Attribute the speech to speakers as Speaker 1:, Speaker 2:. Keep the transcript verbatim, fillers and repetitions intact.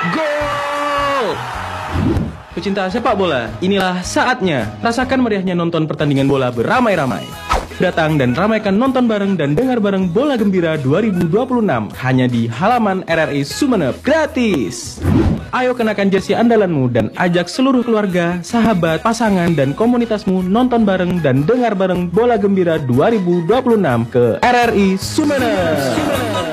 Speaker 1: Gol! Pecinta sepak bola, inilah saatnya. Rasakan meriahnya nonton pertandingan bola beramai-ramai. Datang dan ramaikan nonton bareng dan dengar bareng Bola Gembira dua ribu dua puluh enam hanya di halaman R R I Sumeneb, gratis. Ayo kenakan jersey andalanmu dan ajak seluruh keluarga, sahabat, pasangan, dan komunitasmu nonton bareng dan dengar bareng Bola Gembira dua ribu dua puluh enam ke R R I Sumeneb.